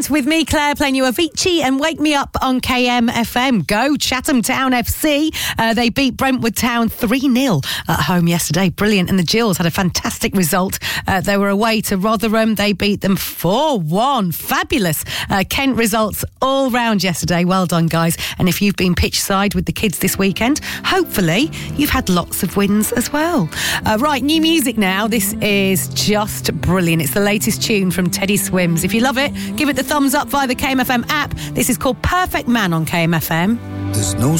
Weekend with me, Claire, playing you Avicii and Wake Me Up on KMFM. Go Chatham Town FC. They beat Brentwood Town 3-0 at home yesterday. Brilliant. And the Gills had a fantastic result. They were away to Rotherham. They beat them 4-1. Fabulous. Kent results all round yesterday. Well done, guys. And if you've been pitch side with the kids this weekend, hopefully you've had lots of wins as well. Right, new music now. This is just brilliant. It's the latest tune from Teddy Swims. If you love it, give it the thumbs up via the KMFM app. This is called Perfect Man on KMFM. There's no